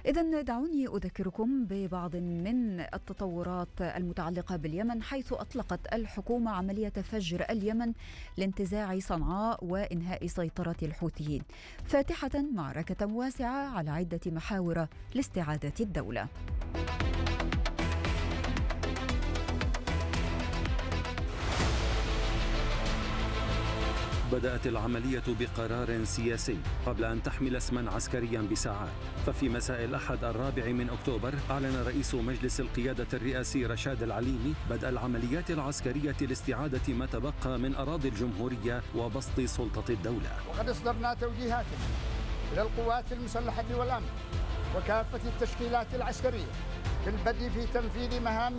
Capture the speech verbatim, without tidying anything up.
إذن دعوني أذكركم ببعض من التطورات المتعلقة باليمن، حيث أطلقت الحكومة عملية فجر اليمن لانتزاع صنعاء وإنهاء سيطرة الحوثيين، فاتحة معركة واسعة على عدة محاور لاستعادة الدولة. بدأت العملية بقرار سياسي قبل أن تحمل اسما عسكريا بساعات. ففي مساء الأحد الرابع من أكتوبر أعلن رئيس مجلس القيادة الرئاسي رشاد العليمي بدء العمليات العسكرية لاستعادة ما تبقى من أراضي الجمهورية وبسط سلطة الدولة. وقد أصدرنا توجيهات إلى القوات المسلحة والأمن وكافة التشكيلات العسكرية بالبدء في تنفيذ مهام